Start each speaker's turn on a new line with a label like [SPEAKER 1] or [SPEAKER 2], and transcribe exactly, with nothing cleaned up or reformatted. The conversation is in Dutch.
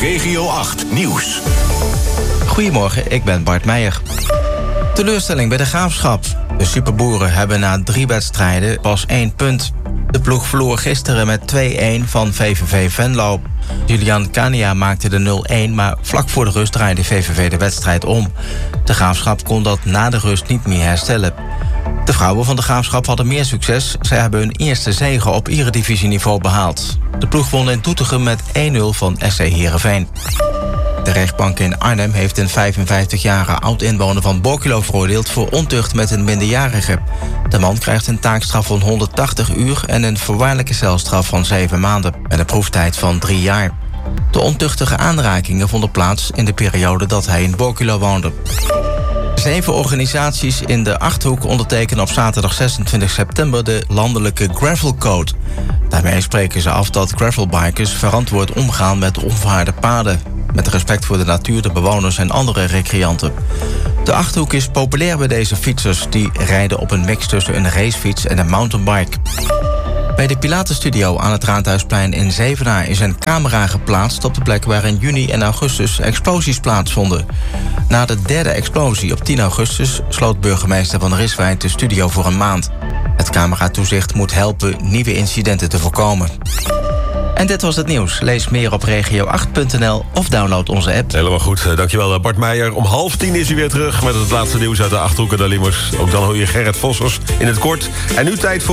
[SPEAKER 1] Regio acht Nieuws.
[SPEAKER 2] Goedemorgen, ik ben Bart Meijer. Teleurstelling bij de Graafschap. De superboeren hebben na drie wedstrijden pas één punt. De ploeg verloor gisteren met twee-een van V V V Venlo. Julian Kania maakte de nul-een, maar vlak voor de rust draaide V V V de wedstrijd om. De Graafschap kon dat na de rust niet meer herstellen. De vrouwen van de Graafschap hadden meer succes. Zij hebben hun eerste zege op eredivisieniveau behaald. De ploeg won in Doetinchem met één-nul van S C Heerenveen. De rechtbank in Arnhem heeft een vijfenvijftigjarige oud-inwoner van Borculo veroordeeld voor ontucht met een minderjarige. De man krijgt een taakstraf van honderdtachtig uur en een voorwaardelijke celstraf van zeven maanden met een proeftijd van drie jaar. De ontuchtige aanrakingen vonden plaats in de periode dat hij in Borculo woonde. Zeven organisaties in de Achterhoek ondertekenen op zaterdag zesentwintig september de landelijke Gravel Code. Daarmee spreken ze af dat gravelbikers verantwoord omgaan met onverharde paden, met respect voor de natuur, de bewoners en andere recreanten. De Achterhoek is populair bij deze fietsers die rijden op een mix tussen een racefiets en een mountainbike. Bij de Pilatenstudio aan het Raadhuisplein in Zevenaar is een camera geplaatst op de plek waar in juni en augustus explosies plaatsvonden. Na de derde explosie op tien augustus sloot burgemeester Van Riswijk de studio voor een maand. Het cameratoezicht moet helpen nieuwe incidenten te voorkomen. En dit was het nieuws. Lees meer op regio acht punt n l of download onze app.
[SPEAKER 3] Helemaal goed. Dankjewel Bart Meijer. Om half tien is hij weer terug met het laatste nieuws uit de Achterhoek en de Liemers. Ook dan hoor je Gerrit Vossers in het kort. En nu tijd voor